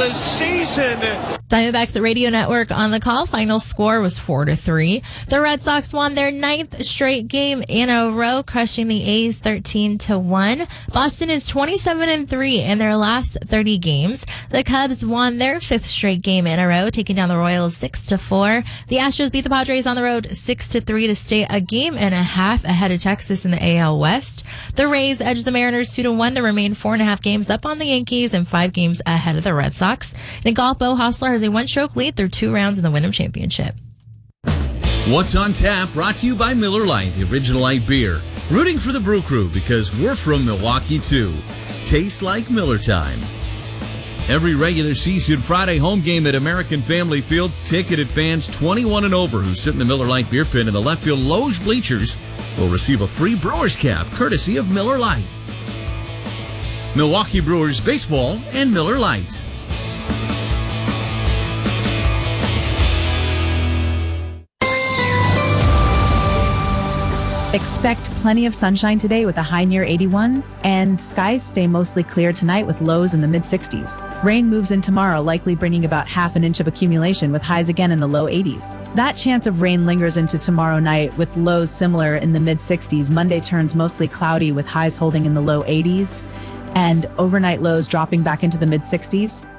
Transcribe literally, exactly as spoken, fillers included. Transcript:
the season. Diamondbacks Radio Network on the call. Final score was four to three. The Red Sox won their ninth straight game in a row, crushing the A's thirteen to one. Boston is twenty-seven and three in their last thirty games. The Cubs won their fifth straight game in a row, taking down the Royals six to four. The Astros beat the Padres on the road six to three to stay a game and a half ahead of Texas in the A L West. The Rays edged the Mariners two to one to remain four and a half games up on the Yankees and five games ahead of the Red Sox. In golf, Bo Hostler has a one-stroke lead through two rounds in the Wyndham Championship. What's on Tap, brought to you by Miller Lite, the original light beer. Rooting for the Brew Crew because we're from Milwaukee, too. Tastes like Miller time. Every regular season Friday home game at American Family Field, ticketed fans twenty-one and over who sit in the Miller Lite beer pit in the left field Loge bleachers will receive a free Brewers cap courtesy of Miller Lite. Milwaukee Brewers baseball and Miller Lite. Expect plenty of sunshine today with a high near eighty-one, and skies stay mostly clear tonight with lows in the mid-sixties. Rain moves in tomorrow, likely bringing about half an inch of accumulation with highs again in the low eighties. That chance of rain lingers into tomorrow night with lows similar in the mid-sixties. Monday turns mostly cloudy with highs holding in the low eighties and overnight lows dropping back into the mid-sixties.